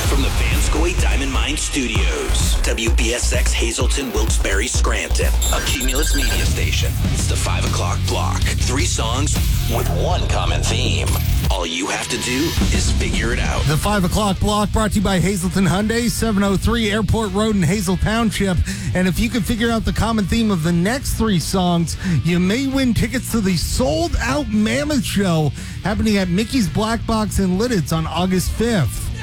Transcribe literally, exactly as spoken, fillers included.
From the Vanscoy Diamond Mine Studios, W B S X Hazleton, Wilkes-Barre, Scranton, a Cumulus media station. It's the five o'clock block. Three songs with one common theme. All you have to do is figure it out. The five o'clock block brought to you by Hazleton Hyundai, seven oh three Airport Road in Hazel Township. And if you can figure out the common theme of the next three songs, you may win tickets to the sold-out Mammoth Show happening at Mickey's Black Box in Lidditz on August fifth.